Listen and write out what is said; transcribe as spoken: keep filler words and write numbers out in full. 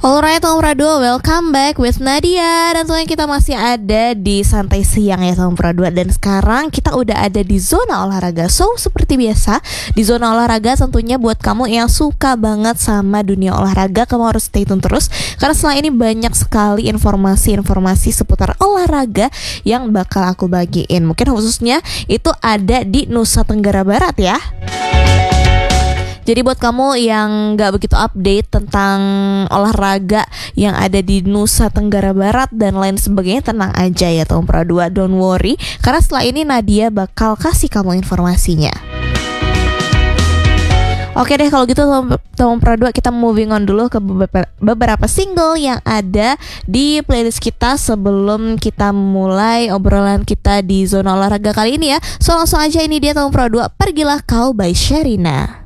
Alright, Om Pradua, welcome back with Nadia. Dan tentunya kita masih ada di Santai Siang ya Om Pradua. Dan sekarang kita udah ada di zona olahraga. So, seperti biasa, di zona olahraga tentunya buat kamu yang suka banget sama dunia olahraga, kamu harus stay tune terus. Karena setelah ini banyak sekali informasi-informasi seputar olahraga yang bakal aku bagiin. Mungkin khususnya itu ada di Nusa Tenggara Barat ya. Jadi buat kamu yang gak begitu update tentang olahraga yang ada di Nusa Tenggara Barat dan lain sebagainya, tenang aja ya Om Pradua, don't worry. Karena setelah ini Nadia bakal kasih kamu informasinya. Oke deh, kalau gitu Om Pradua, kita moving on dulu ke beberapa single yang ada di playlist kita sebelum kita mulai obrolan kita di zona olahraga kali ini ya. So langsung aja, ini dia Om Pradua, Pergilah Kau by Sherina.